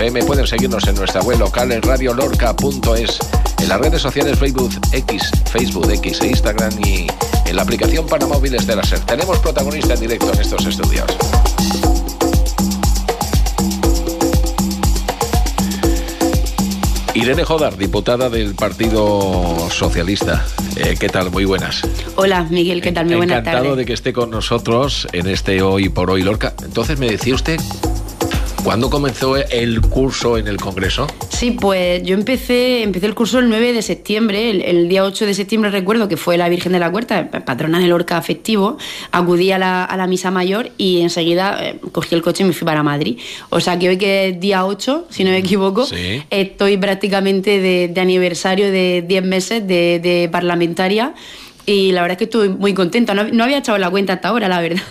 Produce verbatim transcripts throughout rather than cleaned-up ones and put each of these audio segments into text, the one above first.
Me pueden seguirnos en nuestra web local en radio lorca punto es, en las redes sociales Facebook X, Facebook X e Instagram y en la aplicación para móviles de la SER. Tenemos protagonista en directo en estos estudios. Irene Jodar, diputada del Partido Socialista. Eh, ¿Qué tal? Muy buenas. Hola, Miguel, ¿qué tal? Muy buenas tardes. Encantado de que esté con nosotros en este Hoy por Hoy Lorca. Entonces, me decía usted, ¿cuándo comenzó el curso en el Congreso? Sí, pues yo empecé empecé el curso el nueve de septiembre, el, el día ocho de septiembre recuerdo que fue la Virgen de la Huerta, patrona del Lorca festivo, acudí a la, a la misa mayor y enseguida eh, cogí el coche y me fui para Madrid. O sea que hoy que es día ocho, si no me equivoco, sí. Estoy prácticamente de, de aniversario de diez meses de, de parlamentaria. Y la verdad es que estoy muy contenta. No, no había echado la cuenta hasta ahora, la verdad.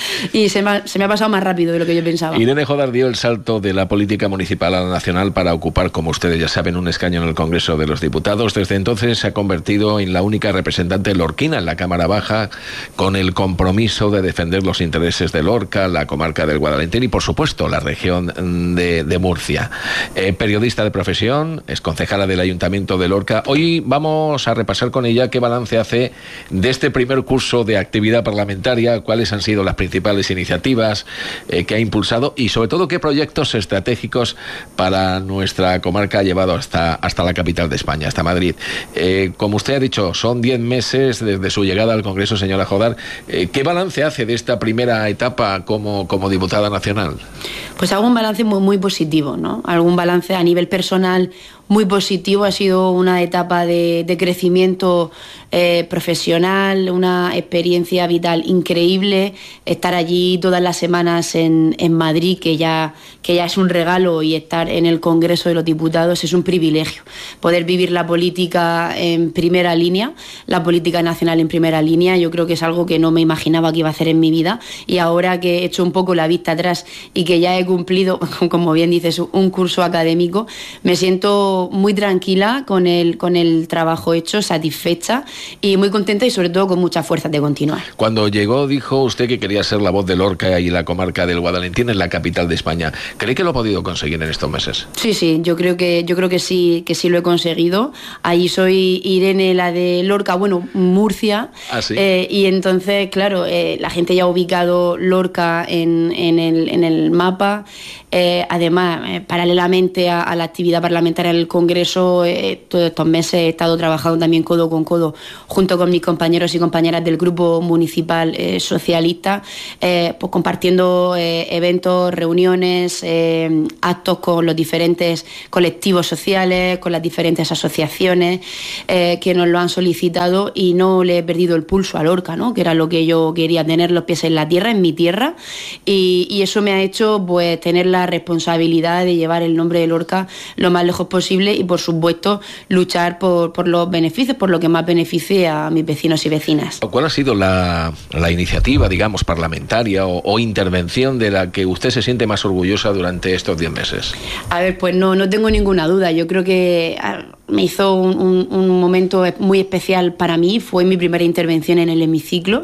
Y se me, ha, se me ha pasado más rápido de lo que yo pensaba. Irene Jodar dio el salto de la política municipal a la nacional para ocupar, como ustedes ya saben, un escaño en el Congreso de los Diputados. Desde entonces se ha convertido en la única representante lorquina en la Cámara Baja, con el compromiso de defender los intereses de Lorca, la comarca del Guadalentín y, por supuesto, la región de, de Murcia. Eh, periodista de profesión, es concejala del Ayuntamiento de Lorca. Hoy vamos a repasar con ella qué balance hace de este primer curso de actividad parlamentaria, cuáles han sido las principales iniciativas eh, que ha impulsado y sobre todo qué proyectos estratégicos para nuestra comarca ha llevado hasta, hasta la capital de España, hasta Madrid. Eh, como usted ha dicho, son diez meses desde su llegada al Congreso, señora Jodar. Eh, ¿Qué balance hace de esta primera etapa como, como diputada nacional? Pues hago un balance muy, muy positivo, ¿no? Algún balance a nivel personal muy positivo. Ha sido una etapa de, de crecimiento eh, profesional, una experiencia vital increíble. Estar allí todas las semanas en, en Madrid, que ya, que ya es un regalo, y estar en el Congreso de los Diputados es un privilegio. Poder vivir la política en primera línea, la política nacional en primera línea, yo creo que es algo que no me imaginaba que iba a hacer en mi vida. Y ahora que he hecho un poco la vista atrás y que ya he cumplido, como bien dices, un curso académico, me siento muy tranquila con el, con el trabajo hecho, satisfecha y muy contenta y sobre todo con muchas fuerzas de continuar. Cuando llegó dijo usted que quería ser la voz de Lorca y la comarca del Guadalentín en la capital de España. ¿Cree que lo ha podido conseguir en estos meses? Sí, sí, yo creo que yo creo que sí, que sí lo he conseguido. Ahí soy Irene, la de Lorca, bueno, Murcia. ¿Ah, sí? eh, y entonces, claro, eh, la gente ya ha ubicado Lorca en, en, el, en el mapa. Eh, además, eh, paralelamente a, a la actividad parlamentaria en el Congreso, eh, todos estos meses he estado trabajando también codo con codo junto con mis compañeros y compañeras del Grupo Municipal eh, Socialista, eh, pues compartiendo eh, eventos, reuniones, eh, actos con los diferentes colectivos sociales, con las diferentes asociaciones eh, que nos lo han solicitado, y no le he perdido el pulso a Lorca, ¿no? Que era lo que yo quería, tener los pies en la tierra, en mi tierra, y, y eso me ha hecho pues tener la responsabilidad de llevar el nombre de Lorca lo más lejos posible y, por supuesto, luchar por, por los beneficios, por lo que más beneficie a mis vecinos y vecinas. ¿Cuál ha sido la, la iniciativa, digamos, parlamentaria o, o intervención de la que usted se siente más orgullosa durante estos diez meses? A ver, pues no, no tengo ninguna duda. Yo creo que me hizo un, un, un momento muy especial para mí. Fue mi primera intervención en el hemiciclo,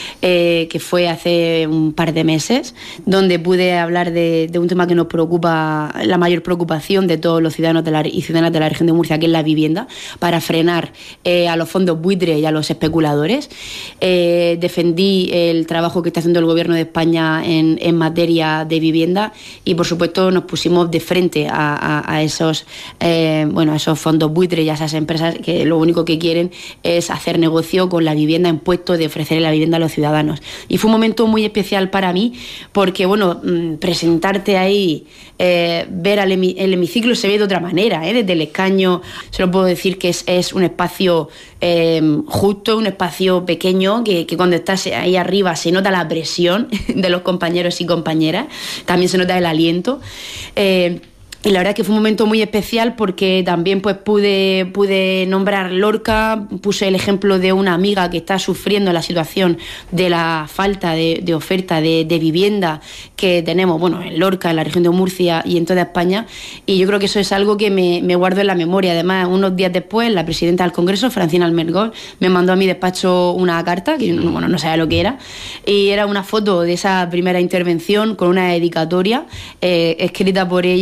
eh, que fue hace un par de meses, donde pude hablar de, de un tema que nos preocupa, la mayor preocupación de todos los ciudadanos de la, y ciudadanas de la región de Murcia, que es la vivienda, para frenar eh, a los fondos buitre y a los especuladores. Eh, defendí el trabajo que está haciendo el Gobierno de España en, en materia de vivienda y, por supuesto, nos pusimos de frente a, a, a esos eh, bueno, a esos fondos buitre y a esas empresas que lo único que quieren es hacer negocio con la vivienda en puesto de ofrecer la vivienda a los ciudadanos. Y fue un momento muy especial para mí porque, bueno, presentarte ahí, eh, ver al hemi, el hemiciclo se ve de otra manera, ¿eh? Desde el escaño se lo puedo decir que es, es un espacio eh, justo, un espacio pequeño que, que cuando estás ahí arriba se nota la presión de los compañeros y compañeras, también se nota el aliento. Eh, Y la verdad es que fue un momento muy especial porque también pues pude, pude nombrar Lorca, puse el ejemplo de una amiga que está sufriendo la situación de la falta de, de oferta de, de vivienda que tenemos, bueno, en Lorca, en la región de Murcia y en toda España, y yo creo que eso es algo que me, me guardo en la memoria. Además, unos días después, la presidenta del Congreso, Francina Almergol, me mandó a mi despacho una carta, que bueno, no sabía lo que era, y era una foto de esa primera intervención con una dedicatoria eh, escrita por ella, y la verdad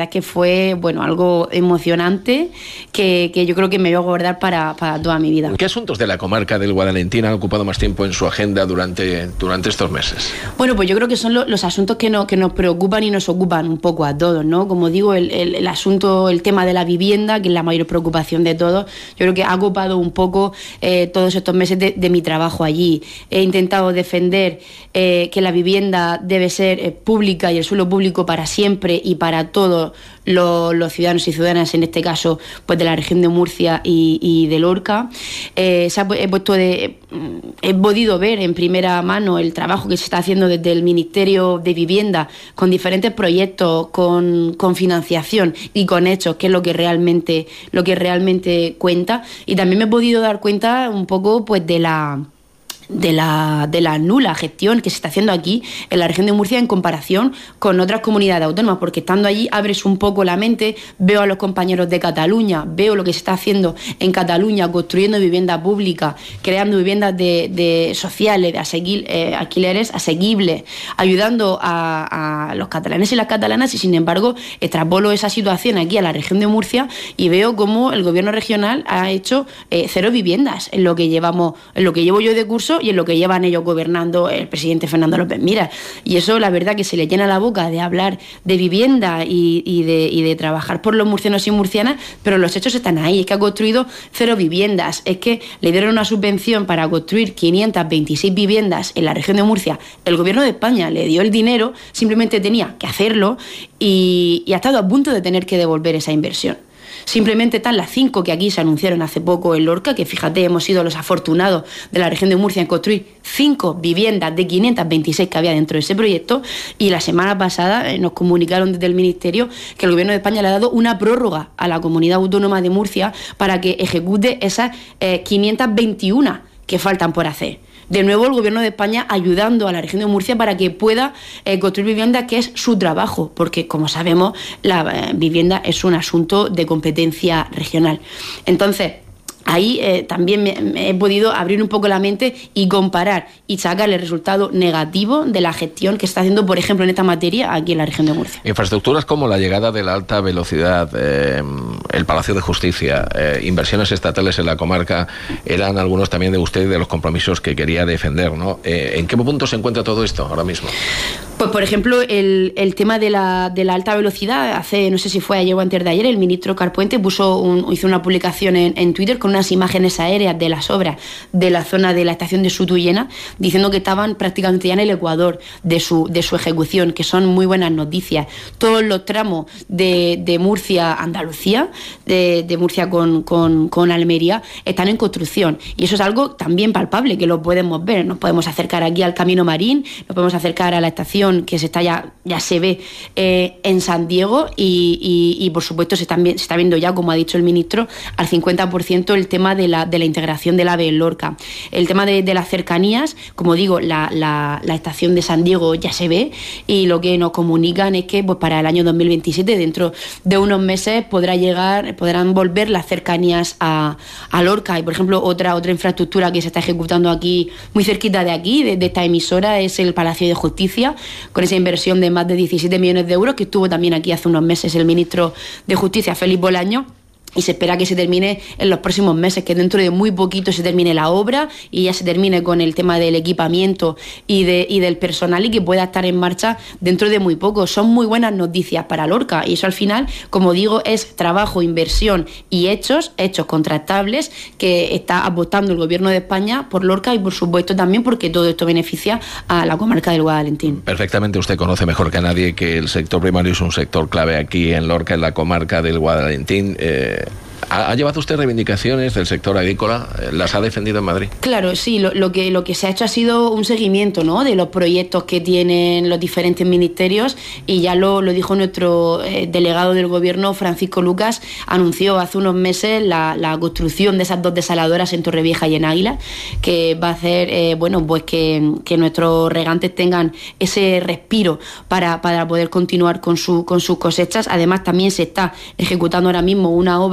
verdad es que fue, bueno, algo emocionante que, que yo creo que me voy a guardar para, para toda mi vida. ¿Qué asuntos de la comarca del Guadalentín han ocupado más tiempo en su agenda durante, durante estos meses? Bueno, pues yo creo que son lo, los asuntos que, no, que nos preocupan y nos ocupan un poco a todos, ¿no? Como digo, el, el, el asunto, el tema de la vivienda, que es la mayor preocupación de todos, yo creo que ha ocupado un poco eh, todos estos meses de, de mi trabajo allí. He intentado defender eh, que la vivienda debe ser eh, pública y el suelo público para siempre y para todos los, los ciudadanos y ciudadanas, en este caso pues de la región de Murcia y, y de Lorca. Eh, se ha, he, puesto de, he podido ver en primera mano el trabajo que se está haciendo desde el Ministerio de Vivienda con diferentes proyectos, con, con financiación y con hechos, que es lo que realmente, lo que realmente cuenta. Y también me he podido dar cuenta un poco pues de la de la, de la nula gestión que se está haciendo aquí en la región de Murcia en comparación con otras comunidades autónomas, porque estando allí abres un poco la mente, veo a los compañeros de Cataluña, veo lo que se está haciendo en Cataluña, construyendo vivienda pública, creando viviendas de, de sociales, de aseguil, eh, alquileres asequibles, ayudando a, a los catalanes y las catalanas, y sin embargo extrapolo esa situación aquí a la región de Murcia y veo cómo el gobierno regional ha hecho eh, cero viviendas en lo que llevamos, en lo que llevo yo de curso y en lo que llevan ellos gobernando el presidente Fernando López Miras. Y eso, la verdad, que se le llena la boca de hablar de vivienda y, y, de, y de trabajar por los murcianos y murcianas, pero los hechos están ahí. Es que ha construido cero viviendas. Es que le dieron una subvención para construir quinientas veintiséis viviendas en la región de Murcia. El gobierno de España le dio el dinero, simplemente tenía que hacerlo y, y ha estado a punto de tener que devolver esa inversión. Simplemente están las cinco que aquí se anunciaron hace poco en Lorca, que fíjate, hemos sido los afortunados de la región de Murcia en construir cinco viviendas de quinientas veintiséis que había dentro de ese proyecto, y la semana pasada eh, nos comunicaron desde el Ministerio que el Gobierno de España le ha dado una prórroga a la Comunidad Autónoma de Murcia para que ejecute esas eh, quinientas veintiuna que faltan por hacer. De nuevo, el Gobierno de España ayudando a la región de Murcia para que pueda eh, construir vivienda, que es su trabajo, porque, como sabemos, la eh, vivienda es un asunto de competencia regional. Entonces, ahí eh, también me, me he podido abrir un poco la mente y comparar y sacar el resultado negativo de la gestión que está haciendo, por ejemplo, en esta materia aquí en la región de Murcia. Infraestructuras como la llegada de la alta velocidad, eh, el Palacio de Justicia, eh, inversiones estatales en la comarca, eran algunos también de usted de los compromisos que quería defender, ¿no? Eh, ¿En qué punto se encuentra todo esto ahora mismo? Pues, por ejemplo, el, el tema de la, de la alta velocidad, hace, no sé si fue ayer o antes de ayer, el ministro Carpuente puso un, hizo una publicación en, en Twitter con unas imágenes aéreas de las obras de la zona de la estación de Sutuyena, diciendo que estaban prácticamente ya en el ecuador de su, de su ejecución, que son muy buenas noticias. Todos los tramos de, de Murcia a Andalucía, de, de Murcia con, con, con Almería, están en construcción. Y eso es algo también palpable, que lo podemos ver. Nos podemos acercar aquí al Camino Marín, nos podemos acercar a la estación que se está ya, ya se ve eh, en San Diego y, y, y por supuesto se, están, se está viendo ya, como ha dicho el ministro, al cincuenta por ciento el tema de la, de la integración del AVE en Lorca. El tema de, de las cercanías, como digo, la, la, la estación de San Diego ya se ve y lo que nos comunican es que pues, para el año dos mil veintisiete, dentro de unos meses, podrá llegar, podrán volver las cercanías a, a Lorca. Y por ejemplo, otra, otra infraestructura que se está ejecutando aquí, muy cerquita de aquí, de, de esta emisora, es el Palacio de Justicia, con esa inversión de más de diecisiete millones de euros, que estuvo también aquí hace unos meses el ministro de Justicia, Félix Bolaño. Y se espera que se termine en los próximos meses, que dentro de muy poquito se termine la obra y ya se termine con el tema del equipamiento y, de, y del personal, y que pueda estar en marcha dentro de muy poco. Son muy buenas noticias para Lorca y eso al final, como digo, es trabajo, inversión y hechos, hechos contrastables que está apostando el Gobierno de España por Lorca y por supuesto también porque todo esto beneficia a la comarca del Guadalentín. Perfectamente, usted conoce mejor que nadie que el sector primario es un sector clave aquí en Lorca, en la comarca del Guadalentín. Eh, ¿Ha llevado usted reivindicaciones del sector agrícola? ¿Las ha defendido en Madrid? Claro, sí. Lo, lo, que, lo que se ha hecho ha sido un seguimiento, ¿no?, de los proyectos que tienen los diferentes ministerios, y ya lo, lo dijo nuestro eh, delegado del Gobierno, Francisco Lucas, anunció hace unos meses la, la construcción de esas dos desaladoras en Torrevieja y en Águila, que va a hacer eh, bueno, pues que, que nuestros regantes tengan ese respiro para, para poder continuar con, su, con sus cosechas. Además, también se está ejecutando ahora mismo una obra de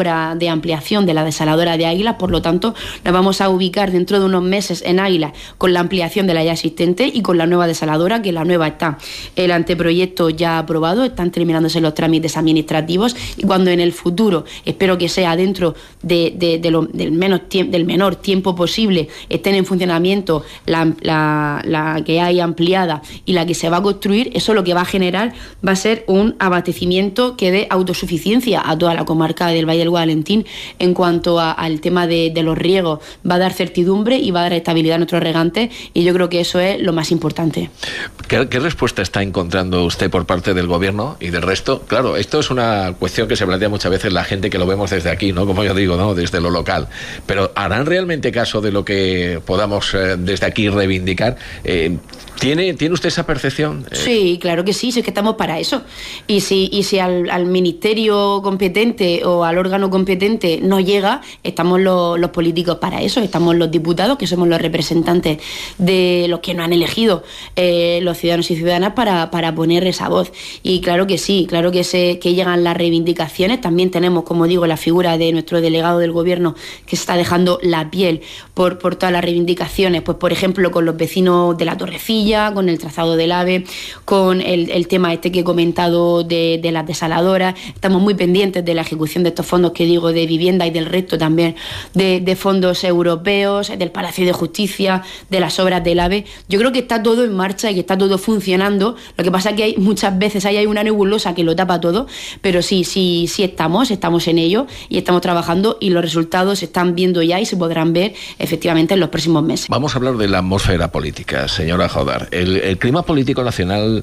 de ampliación de la desaladora de Águilas, por lo tanto nos vamos a ubicar dentro de unos meses en Águilas con la ampliación de la ya existente y con la nueva desaladora, que la nueva está el anteproyecto ya aprobado, están terminándose los trámites administrativos y cuando en el futuro, espero que sea dentro de, de, de lo, del, menos tiemp- del menor tiempo posible, estén en funcionamiento la, la, la que hay ampliada y la que se va a construir, eso lo que va a generar va a ser un abastecimiento que dé autosuficiencia a toda la comarca del Valle del Guadalentín en cuanto a, al tema de, de los riegos. Va a dar certidumbre y va a dar estabilidad a nuestros regantes y yo creo que eso es lo más importante. ¿Qué, qué respuesta está encontrando usted por parte del gobierno y del resto? Claro, esto es una cuestión que se plantea muchas veces la gente que lo vemos desde aquí, ¿no? Como yo digo, ¿no? Desde lo local. Pero ¿harán realmente caso de lo que podamos eh, desde aquí reivindicar? Eh, ¿Tiene, ¿Tiene usted esa percepción? Sí, claro que sí, sí, es que estamos para eso. Y si, y si al, al ministerio competente o al órgano competente no llega, estamos los, los políticos para eso, estamos los diputados, que somos los representantes de los que nos han elegido eh, los ciudadanos y ciudadanas para, para poner esa voz. Y claro que sí, claro que, se, que llegan las reivindicaciones. También tenemos, como digo, la figura de nuestro delegado del gobierno que se está dejando la piel por, por todas las reivindicaciones, pues por ejemplo con los vecinos de la Torrecilla, con el trazado del AVE, con el, el tema este que he comentado de, de las desaladoras. Estamos muy pendientes de la ejecución de estos fondos que digo de vivienda y del resto también de, de fondos europeos, del Palacio de Justicia, de las obras del AVE. Yo creo que está todo en marcha y que está todo funcionando. Lo que pasa es que hay, muchas veces hay, hay una nebulosa que lo tapa todo, pero sí, sí, sí estamos, estamos en ello y estamos trabajando y los resultados se están viendo ya y se podrán ver efectivamente en los próximos meses. Vamos a hablar de la atmósfera política, señora Jodar. El, el clima político nacional,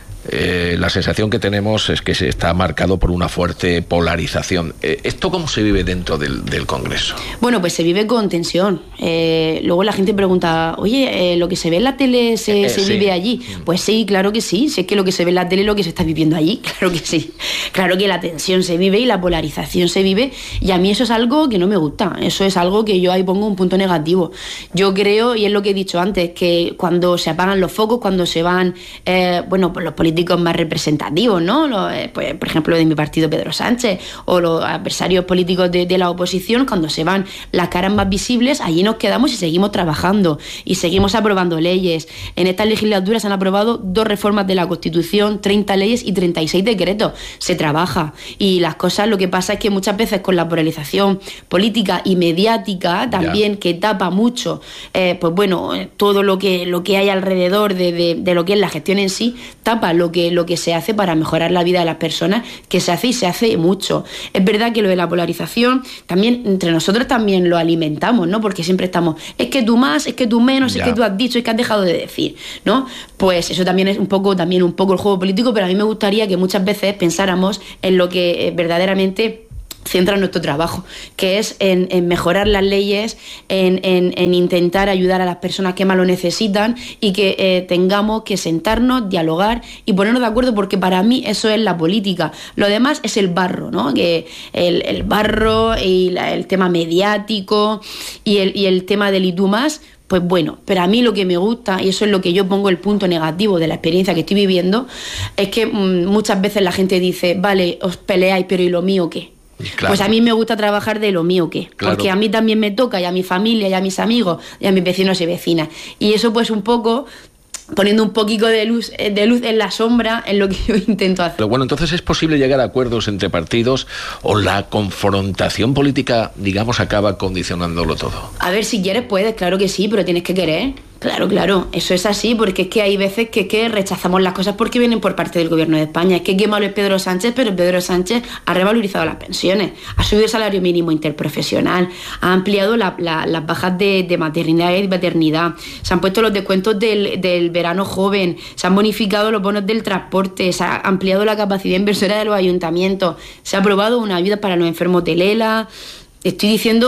eh, la sensación que tenemos es que se está marcado por una fuerte polarización. Eh, ¿Esto cómo se vive dentro del, del Congreso? Bueno, pues se vive con tensión. Eh, luego la gente pregunta, oye, eh, ¿lo que se ve en la tele se, eh, se sí. vive allí? Pues sí, claro que sí. Si es que lo que se ve en la tele es lo que se está viviendo allí. Claro que sí. Claro que la tensión se vive y la polarización se vive. Y a mí eso es algo que no me gusta. Eso es algo que yo ahí pongo un punto negativo. Yo creo, y es lo que he dicho antes, que cuando se apagan los focos, cuando se van, eh, bueno, pues los políticos más representativos, ¿no? Los, eh, pues, por ejemplo, de mi partido, Pedro Sánchez, o los adversarios políticos de, de la oposición, cuando se van las caras más visibles, allí nos quedamos y seguimos trabajando y seguimos aprobando leyes. En esta legislatura se han aprobado dos reformas de la Constitución, treinta leyes y treinta y seis decretos. Se trabaja y las cosas, lo que pasa es que muchas veces con la polarización política y mediática también, ya. que tapa mucho, eh, pues bueno, todo lo que, lo que hay alrededor de, de, de lo que es la gestión en sí, tapa lo que, lo que se hace para mejorar la vida de las personas, que se hace y se hace mucho. Es verdad que lo de la polarización, también entre nosotros también lo alimentamos, ¿no? Porque siempre estamos, es que tú más, es que tú menos, ya. es que tú has dicho, es que has dejado de decir, ¿no? Pues eso también es un poco, también un poco el juego político, pero a mí me gustaría que muchas veces pensáramos en lo que verdaderamente centra nuestro trabajo, que es en, en mejorar las leyes, en, en, en intentar ayudar a las personas que más lo necesitan y que eh, tengamos que sentarnos, dialogar y ponernos de acuerdo, porque para mí eso es la política. Lo demás es el barro, ¿no? Que el, el barro y la, el tema mediático y el, y el tema del y tú más, pues bueno, pero a mí lo que me gusta, y eso es lo que yo pongo el punto negativo de la experiencia que estoy viviendo, es que mmm, muchas veces la gente dice, vale, os peleáis, pero ¿y lo mío qué? Claro. Pues a mí me gusta trabajar de lo mío que, claro. porque a mí también me toca, y a mi familia, y a mis amigos, y a mis vecinos y vecinas. Y eso pues un poco poniendo un poquito de luz, de luz en la sombra en lo que yo intento hacer. Pero bueno, entonces es posible llegar a acuerdos entre partidos o la confrontación política, digamos, acaba condicionándolo todo. A ver, si quieres puedes, claro que sí, pero tienes que querer. Claro, claro, eso es así, porque es que hay veces que, que rechazamos las cosas porque vienen por parte del gobierno de España. Es que qué malo es Pedro Sánchez, pero Pedro Sánchez ha revalorizado las pensiones, ha subido el salario mínimo interprofesional, ha ampliado la, la, las bajas de, de maternidad y paternidad, se han puesto los descuentos del, del verano joven, se han bonificado los bonos del transporte, se ha ampliado la capacidad inversora de los ayuntamientos, se ha aprobado una ayuda para los enfermos del E L A. Estoy diciendo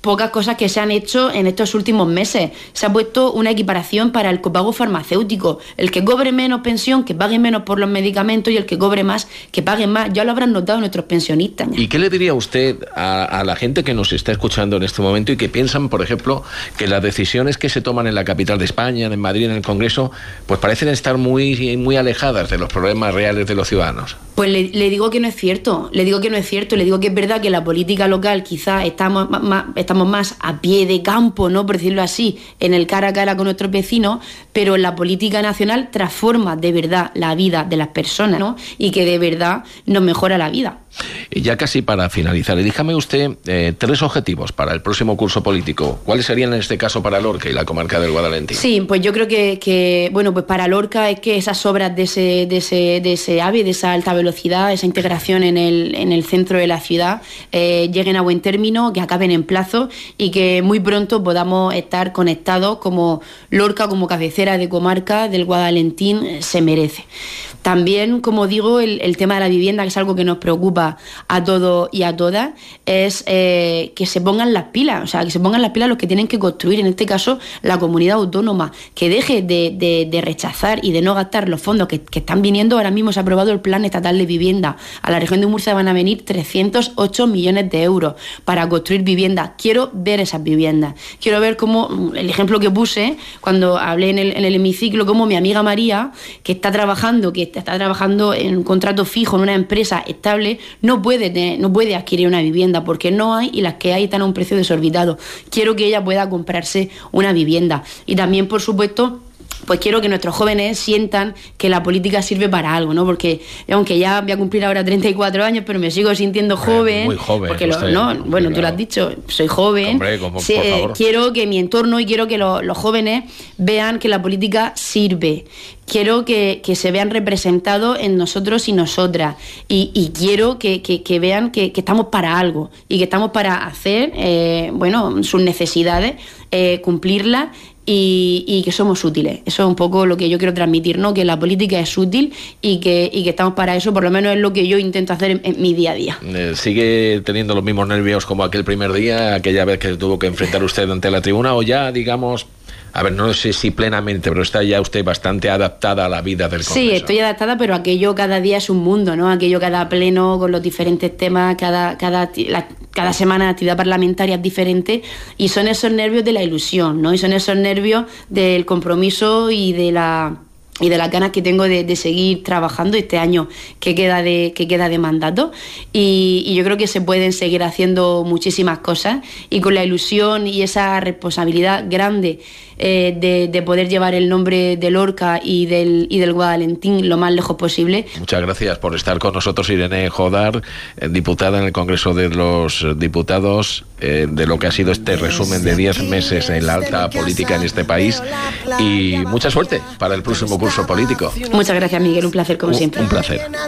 pocas cosas que se han hecho en estos últimos meses. Se ha puesto una equiparación para el copago farmacéutico. El que cobre menos pensión, que pague menos por los medicamentos, y el que cobre más, que pague más. Ya lo habrán notado nuestros pensionistas. ¿Y qué le diría usted a, a la gente que nos está escuchando en este momento y que piensan, por ejemplo, que las decisiones que se toman en la capital de España, en Madrid, en el Congreso, pues parecen estar muy, muy alejadas de los problemas reales de los ciudadanos? Pues le, le digo que no es cierto, le digo que no es cierto, le digo que es verdad que la política local quizás estamos más, estamos más a pie de campo, ¿no?, por decirlo así, en el cara a cara con nuestros vecinos, pero la política nacional transforma de verdad la vida de las personas, ¿no?, y que de verdad nos mejora la vida. Y ya casi para finalizar, dígame usted eh, tres objetivos para el próximo curso político. ¿Cuáles serían en este caso para Lorca y la comarca del Guadalentín? Sí, pues yo creo que, que bueno, pues para Lorca es que esas obras de ese, de ese, de ese AVE, de esa alta velocidad, esa integración en el, en el centro de la ciudad, eh, lleguen a buen término, que acaben en plazo y que muy pronto podamos estar conectados como Lorca, como cabecera de comarca del Guadalentín, eh, se merece. También, como digo, el, el tema de la vivienda, que es algo que nos preocupa a todos y a todas, es eh, que se pongan las pilas, o sea, que se pongan las pilas los que tienen que construir, en este caso la comunidad autónoma, que deje de, de, de rechazar y de no gastar los fondos que, que están viniendo. Ahora mismo se ha aprobado el Plan Estatal de Vivienda. A la región de Murcia van a venir trescientos ocho millones de euros para construir viviendas. Quiero ver esas viviendas. Quiero ver cómo, el ejemplo que puse cuando hablé en el, en el hemiciclo, cómo mi amiga María, que está trabajando, que está trabajando en un contrato fijo en una empresa estable, no puede tener, no puede adquirir una vivienda porque no hay, y las que hay están a un precio desorbitado. Quiero que ella pueda comprarse una vivienda. Y también, por supuesto, pues quiero que nuestros jóvenes sientan que la política sirve para algo, ¿no? Porque aunque ya voy a cumplir ahora treinta y cuatro años, pero me sigo sintiendo joven. Muy joven. Porque lo, no, bueno, tú lo has dicho, soy joven. Hombre, como, sí, por favor. Quiero que mi entorno y quiero que lo, los jóvenes vean que la política sirve. Quiero que, que se vean representados en nosotros y nosotras. Y, y quiero que, que, que vean que, que estamos para algo y que estamos para hacer, eh, bueno, sus necesidades, eh, cumplirlas. Y, y que somos útiles. Eso es un poco lo que yo quiero transmitir, ¿no? Que la política es útil y que, y que estamos para eso. Por lo menos es lo que yo intento hacer en, en mi día a día. Eh, ¿Sigue teniendo los mismos nervios como aquel primer día, aquella vez que tuvo que enfrentar usted ante la tribuna, o ya, digamos, a ver, no sé si plenamente, pero está ya usted bastante adaptada a la vida del Congreso? Sí, estoy adaptada, pero aquello cada día es un mundo, ¿no? Aquello cada pleno con los diferentes temas, cada, cada, la, cada semana la actividad parlamentaria es diferente, y son esos nervios de la ilusión, ¿no? Y son esos nervios del compromiso y de la y de las ganas que tengo de, de seguir trabajando este año que queda de, que queda de mandato, y, y yo creo que se pueden seguir haciendo muchísimas cosas, y con la ilusión y esa responsabilidad grande eh, de, de poder llevar el nombre de Lorca y del, y del Guadalentín lo más lejos posible. Muchas gracias por estar con nosotros, Irene Jodar, eh, diputada en el Congreso de los Diputados, eh, de lo que ha sido este resumen de diez meses en la alta política en este país, y mucha suerte para el próximo curso político. Muchas gracias, Miguel, un placer como un, siempre. Un placer.